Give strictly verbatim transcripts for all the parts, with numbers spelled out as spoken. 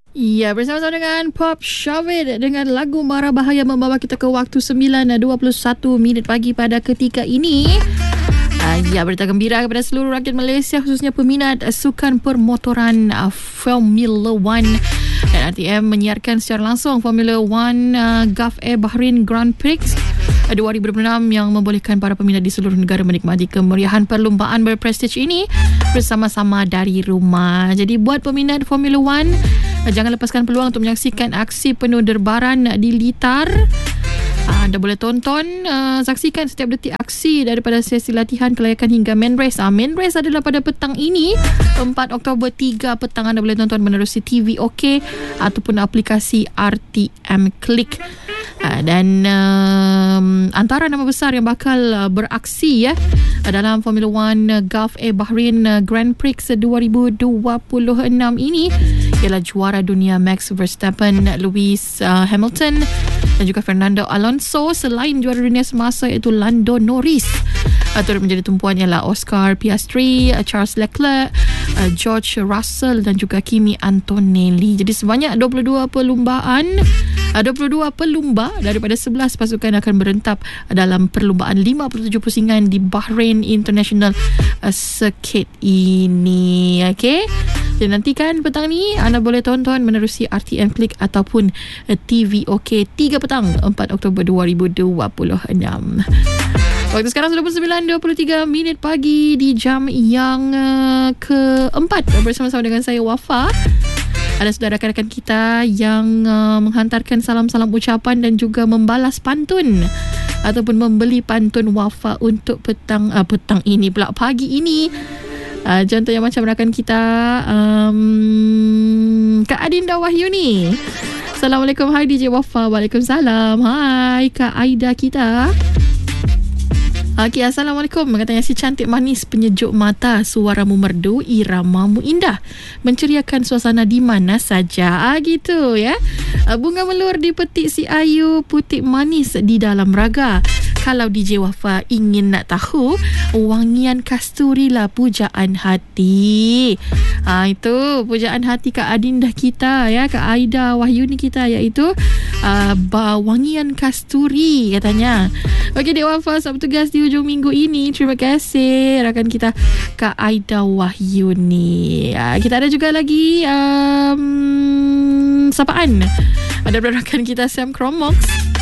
Ya, bersama-sama dengan Pop Shavit dengan lagu Mara Bahaya membawa kita ke waktu sembilan dua puluh satu minit pagi pada ketika ini. Uh, ya, berita gembira kepada seluruh rakyat Malaysia, khususnya peminat uh, sukan permotoran uh, Formula One. Dan R T M menyiarkan secara langsung Formula One uh, Gulf Air Bahrain Grand Prix uh, dua ribu dua puluh enam yang membolehkan para peminat di seluruh negara menikmati kemeriahan perlumbaan berprestij ini bersama-sama dari rumah. Jadi buat peminat Formula One, uh, jangan lepaskan peluang untuk menyaksikan aksi penuh derbaran di litar. Anda boleh tonton, uh, saksikan setiap detik aksi daripada sesi latihan, kelayakan hingga main race. Uh, main race adalah pada petang ini, empat Oktober tiga petang. Anda boleh tonton menerusi T V OK ataupun aplikasi R T M Click. Uh, dan uh, antara nama besar yang bakal uh, beraksi ya dalam Formula One uh, Gulf Air Bahrain uh, Grand Prix dua ribu dua puluh enam ini ialah juara dunia Max Verstappen, Lewis uh, Hamilton dan juga Fernando Alonso, selain juara dunia semasa iaitu Lando Norris. Uh, turut menjadi tumpuan ialah Oscar Piastri, uh, Charles Leclerc, uh, George Russell dan juga Kimi Antonelli. Jadi sebanyak dua puluh dua perlumbaan, uh, dua puluh dua pelumba daripada sebelas pasukan akan berentap dalam perlumbaan lima puluh tujuh pusingan di Bahrain International uh, Circuit ini. Okey. Jadi nantikan petang ni anda boleh tonton menerusi R T M Click ataupun uh, T V OK tiga petang empat Oktober dua ribu dua puluh enam. Waktu sekarang sudah pukul sembilan dua puluh tiga minit pagi di jam yang uh, keempat bersama-sama dengan saya Wafa. Ada saudara rakan-rakan kita yang uh, menghantarkan salam-salam ucapan dan juga membalas pantun ataupun membeli pantun Wafa untuk petang uh, petang ini pula pagi ini. Uh, contohnya macam rakan kita um, Kak Adinda Wahyuni. Assalamualaikum, hai D J Wafa. Waalaikumsalam. Hai Kak Aida kita. Okay, Assalamualaikum. Katanya, si cantik manis penyejuk mata, suaramu merdu, iramamu indah, menceriakan suasana di mana saja. Ah, gitu ya. Bunga melur dipetik si ayu, putih manis di dalam raga. Kalau D J Wafa ingin nak tahu, wangian kasturi lah pujaan hati. Ha, itu pujaan hati Kak Adinda kita ya, Kak Aida Wahyuni kita, iaitu uh, wangian kasturi katanya. Okey, Dek Wafa sab tugas di hujung minggu ini. Terima kasih rakan kita Kak Aida Wahyuni. Uh, kita ada juga lagi um, sapaan. Ada rakan kita Sam Cromox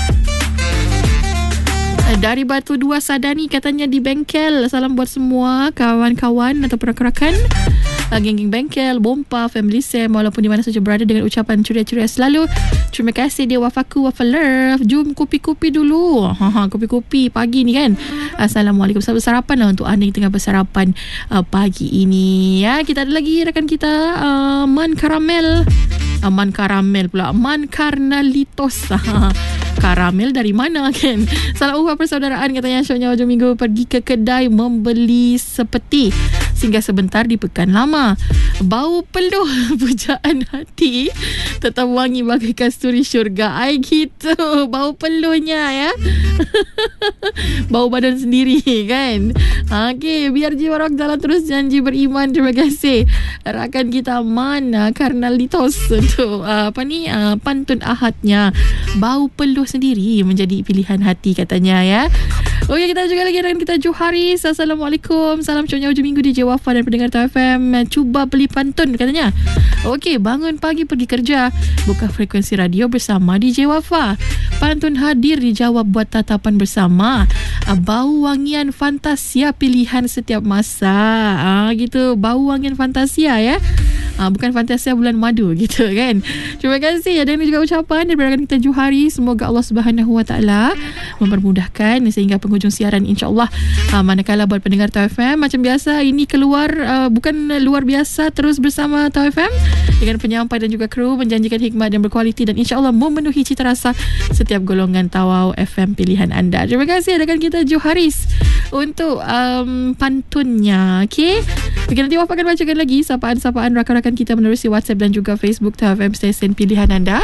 dari Batu Dua Sadani, katanya di bengkel. Salam buat semua kawan-kawan atau rakan-rakan geng-geng bengkel, Bompa, Family Sam, walaupun di mana saja berada, dengan ucapan ceria-ceria selalu. Terima kasih dia Wafaku, Wafa Love. Jom kopi-kopi dulu. Ha, ha, kopi-kopi pagi ni kan. Assalamualaikum. Selamat bersarapan lah untuk anda yang tengah bersarapan uh, pagi ini ya. Kita ada lagi rakan kita uh, Man Karamel. uh, Man Karamel pula, Man Karnalitos. Karamel dari mana kan? Salam uhah persaudaraan, katanya syoknya hujung minggu pergi ke kedai membeli sepeti singgah sebentar di Pekan Lama. Bau peluh pujaan hati tetap wangi bagai kasturi syurga. Ai gitu bau peluhnya ya. Bau badan sendiri kan. Okey, biar jiwa rock jalan terus, janji beriman. Terima kasih rakan kita mana Karnalitos untuk uh, apa ni uh, pantun ahadnya. Bau peluh sendiri menjadi pilihan hati katanya ya. Okey, kita juga lagi dengan kita Joharis. Assalamualaikum. Salam syoknya hujung minggu D J Wafa dan pendengar T F M. Cuba beli pantun katanya. Okey, bangun pagi pergi kerja, buka frekuensi radio bersama D J Wafa. Pantun hadir dijawab buat tatapan bersama. Bau wangian fantasia pilihan setiap masa. Ah gitu, bau wangian fantasia ya. Ah, bukan fantasia bulan madu gitu kan. Terima kasih. Ada juga ucapan daripada kita Juhari. Semoga Allah Subhanahu Wa Taala mempermudahkan sehingga penghujung siaran, insya-Allah. Ah, manakala buat pendengar T F M macam biasa ini keluar uh, bukan luar biasa, terus bersama T F M dengan penyampai dan juga kru menjanjikan hikmat dan berkualiti dan insya-Allah memenuhi cita rasa setiap golongan Tawau F M pilihan anda. Terima kasih dengan kita Juharis untuk um, pantunnya. Okey. Okey, nanti Wafa akan bacakan lagi sapaan-sapaan rakan-rakan kita menerusi WhatsApp dan juga Facebook T F M stesen pilihan anda.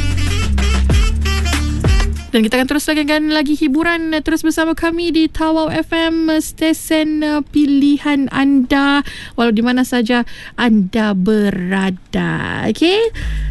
Dan kita akan terus lakukan lagi hiburan terus bersama kami di Tawau F M, stesen pilihan anda walau di mana saja anda berada. Okey.